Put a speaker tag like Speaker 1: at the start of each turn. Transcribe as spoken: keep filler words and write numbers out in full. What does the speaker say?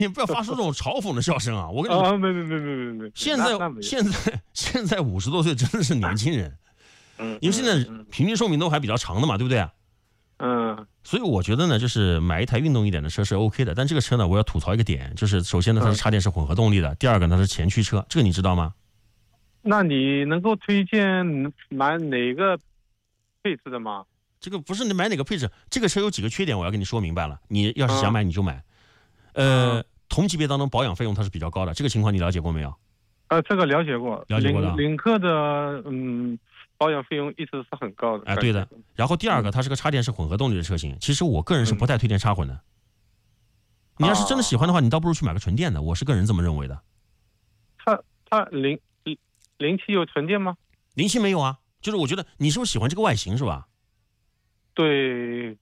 Speaker 1: 你不要发出这种嘲讽的笑声啊！我跟你说，
Speaker 2: 啊，没没没没没没，
Speaker 1: 现在现在现在五十多岁真的是年轻人，
Speaker 2: 嗯，
Speaker 1: 因为现在平均寿命都还比较长的嘛，对不对？
Speaker 2: 嗯，
Speaker 1: 所以我觉得呢，就是买一台运动一点的车是 OK 的。但这个车呢，我要吐槽一个点，就是首先呢，它是插电式混合动力的；第二个呢，它是前驱车，这个你知道吗？
Speaker 2: 那你能够推荐买哪个配置的吗？
Speaker 1: 这个不是你买哪个配置，这个车有几个缺点，我要跟你说明白了。你要是想买，你就买。嗯、呃，同级别当中保养费用它是比较高的，这个情况你了解过没有？
Speaker 2: 呃，这个了解过，
Speaker 1: 了解过的。
Speaker 2: 领领克的嗯保养费用一直是很高的。
Speaker 1: 哎，对的。然后第二个，它是个插电式混合动力的车型，其实我个人是不太推荐插混的。嗯、你要是真的喜欢的话，你倒不如去买个纯电的，我是个人这么认为的。
Speaker 2: 它它零零七有纯电吗？
Speaker 1: 零七没有啊，就是我觉得你是不是喜欢这个外形是吧？
Speaker 2: 对，